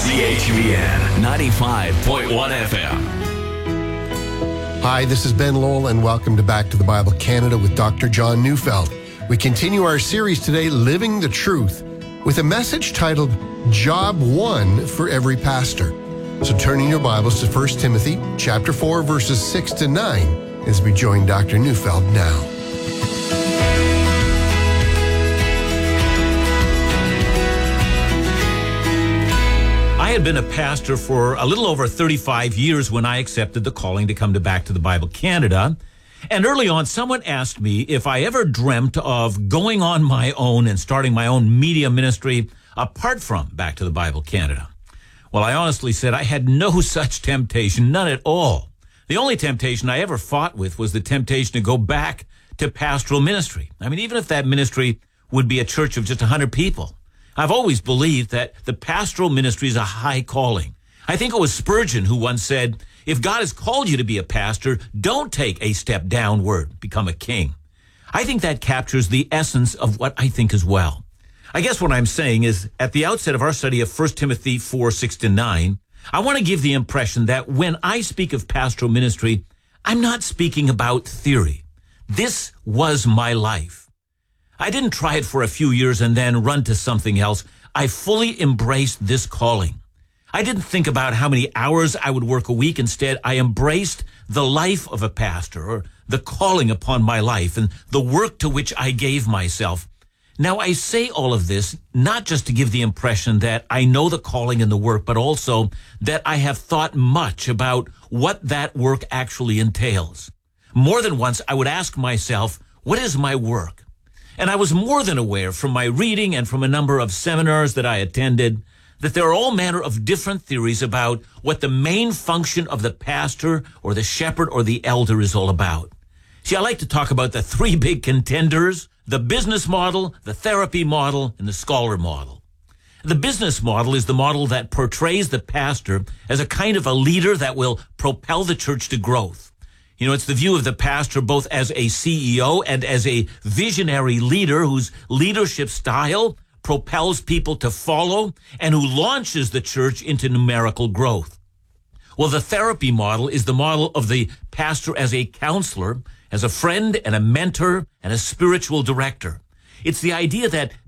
CHUEN 95.1 FM. Hi, this is Ben Lowell, and welcome to Back to the Bible Canada with Dr. John Neufeld. We continue our series today, Living the Truth, with a message titled, Job One for Every Pastor. So turn in your Bibles to 1 Timothy chapter 4, verses 6 to 9, as we join Dr. Neufeld now. I had been a pastor for a little over 35 years when I accepted the calling to come to Back to the Bible Canada. And early on, someone asked me if I ever dreamt of going on my own and starting my own media ministry apart from Back to the Bible Canada. Well, I honestly said I had no such temptation, none at all. The only temptation I ever fought with was the temptation to go back to pastoral ministry. I mean, even if that ministry would be a church of just 100 people. I've always believed that the pastoral ministry is a high calling. I think it was Spurgeon who once said, if God has called you to be a pastor, don't take a step downward, become a king. I think that captures the essence of what I think as well. I guess what I'm saying is, at the outset of our study of 1 Timothy 4, 6 to 9, I want to give the impression that when I speak of pastoral ministry, I'm not speaking about theory. This was my life. I didn't try it for a few years and then run to something else. I fully embraced this calling. I didn't think about how many hours I would work a week. Instead, I embraced the life of a pastor, or the calling upon my life and the work to which I gave myself. Now, I say all of this not just to give the impression that I know the calling and the work, but also that I have thought much about what that work actually entails. More than once, I would ask myself, what is my work? And I was more than aware from my reading and from a number of seminars that I attended that there are all manner of different theories about what the main function of the pastor or the shepherd or the elder is all about. See, I like to talk about the three big contenders: the business model, the therapy model, and the scholar model. The business model is the model that portrays the pastor as a kind of a leader that will propel the church to growth. You know, it's the view of the pastor both as a CEO and as a visionary leader whose leadership style propels people to follow and who launches the church into numerical growth. Well, the therapy model is the model of the pastor as a counselor, as a friend and a mentor and a spiritual director. It's the idea that